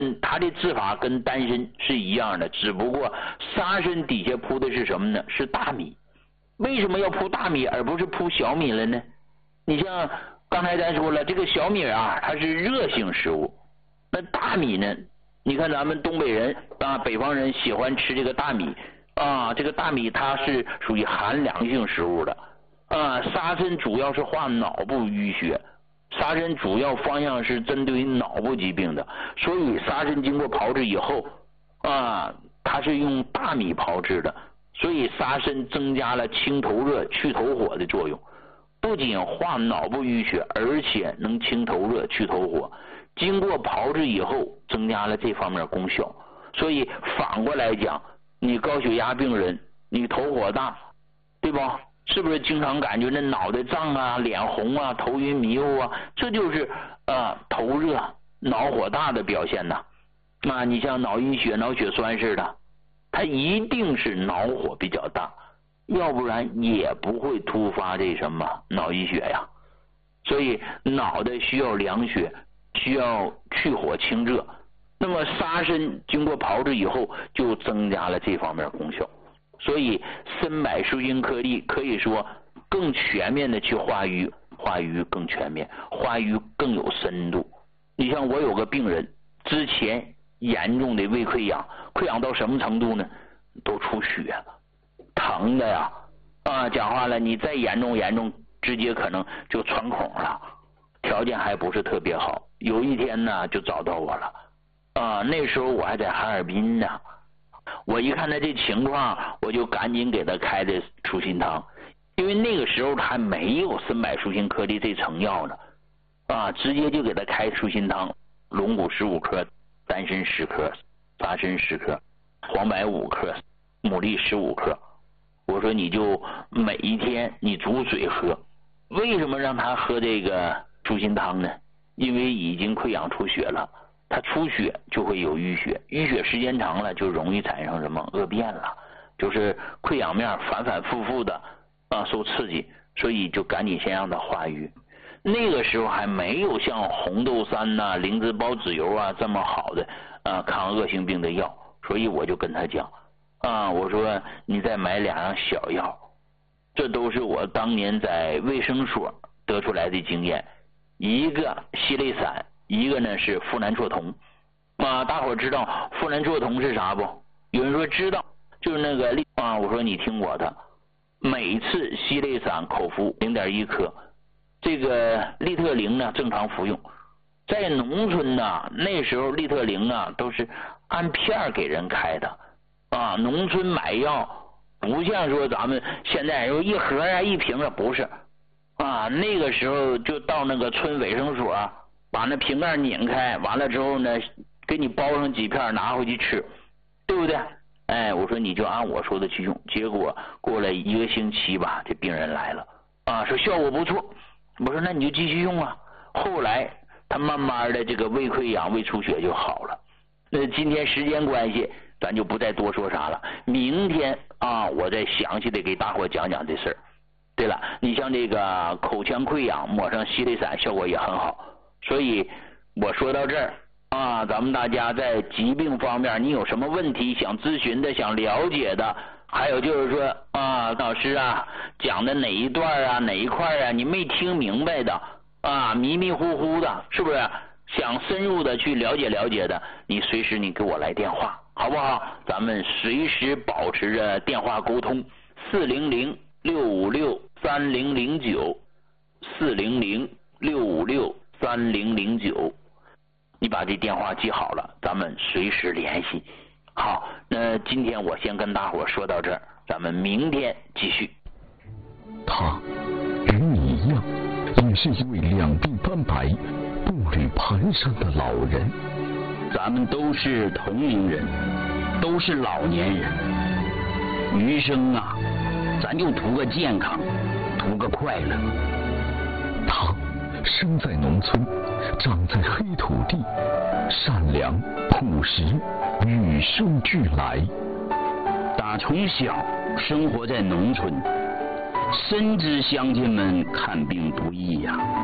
它的治法跟丹参是一样的，只不过沙参底下铺的是什么呢？是大米。为什么要铺大米而不是铺小米了呢？你像刚才咱说了，这个小米啊，它是热性食物，那大米呢？你看咱们东北人啊，北方人喜欢吃这个大米啊，这个大米它是属于寒凉性食物的啊。沙参主要是化脑部淤血，沙参主要方向是针对于脑部疾病的，所以沙参经过炮制以后啊，它是用大米炮制的，所以沙参增加了清头热、去头火的作用，不仅化脑部淤血，而且能清头热、去头火。经过炮制以后，增加了这方面功效。所以反过来讲，你高血压病人，你头火大，对吧？是不是经常感觉那脑袋胀啊、脸红啊、头晕迷糊啊？这就是头热、脑火大的表现呐。你像脑溢血、脑血栓似的，它一定是脑火比较大，要不然也不会突发这什么脑溢血呀。所以脑袋需要凉血，需要去火清热，那么沙参经过炮制以后就增加了这方面功效。所以参柏舒心颗粒可以说更全面的去化瘀，化瘀更全面，化瘀更有深度。你像我有个病人之前严重的胃溃疡，溃疡到什么程度呢？都出血了，疼的呀讲话了，你再严重直接可能就穿孔了，条件还不是特别好。有一天呢就找到我了那时候我还在哈尔滨呢。我一看他这情况，我就赶紧给他开的舒心汤，因为那个时候他还没有参柏舒心颗粒这成药呢直接就给他开舒心汤，龙骨15克，丹参10克，沙参10克，黄柏5克，牡蛎15克。我说你就每一天你煮水喝。为什么让他喝这个舒心汤呢？因为已经溃疡出血了，它出血就会有淤血，淤血时间长了就容易产生什么恶变了，就是溃疡面反反复复的受刺激，所以就赶紧先让它化瘀。那个时候还没有像红豆杉灵芝孢子油这么好的抗恶性病的药，所以我就跟他讲我说你再买2样小药。这都是我当年在卫生所得出来的经验，一个硒类散，一个呢是呋喃唑酮大伙知道呋喃唑酮是啥不？有人说知道，就是那个我说你听我的，每次硒类散口服0.1克，这个利特灵呢正常服用。在农村呢，那时候利特灵都是按片给人开的农村买药不像说咱们现在说一盒1瓶不是那个时候就到那个村卫生所把那瓶盖拧开，完了之后呢给你包上几片拿回去吃，对不对？我说你就按我说的去用。结果过了1个星期吧，这病人来了说效果不错。我说那你就继续用后来他慢慢的这个胃溃疡、胃出血就好了。那今天时间关系咱就不再多说啥了，明天我再详细的给大伙讲讲这事儿。对了，你像这个口腔溃疡抹上硒类散效果也很好。所以我说到这儿咱们大家在疾病方面你有什么问题想咨询的、想了解的，还有就是说老师讲的哪一段哪一块你没听明白的迷迷糊糊的，是不是想深入的去了解的，你随时你给我来电话好不好？咱们随时保持着电话沟通，400-656-3009 400-656-3009，你把这电话记好了，咱们随时联系。好，那今天我先跟大伙说到这儿，咱们明天继续。 他与你一样，也是一位两鬓斑白、步履蹒跚的老人。 咱们都是同龄人，都是老年人，余生咱就图个健康，图个快乐。 他生在农村，长在黑土地，善良朴实，与生俱来。 打从小生活在农村，深知乡亲们看病不易呀。